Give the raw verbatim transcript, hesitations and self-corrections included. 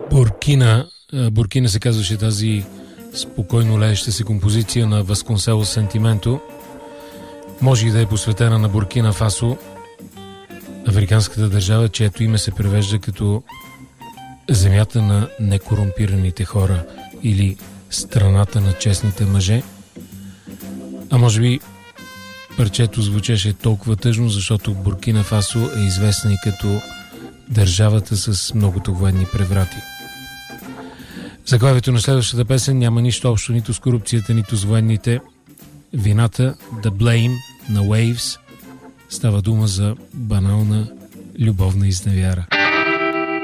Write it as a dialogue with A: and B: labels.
A: Буркина. Буркина се казваше тази спокойно лееща се композиция на Васконселос Сентименто. Може и да е посветена на Буркина Фасо, африканската държава, чието име се превежда като земята на некорумпираните хора или страната на честните мъже. А може би парчето звучеше толкова тъжно, защото Буркина Фасо е известна и като държавата с многото военни преврати. Заглавието на следващата песен няма нищо общо нито с корупцията, нито с военните. Вината, The Blame на Waves, става дума за банална любовна изневяра.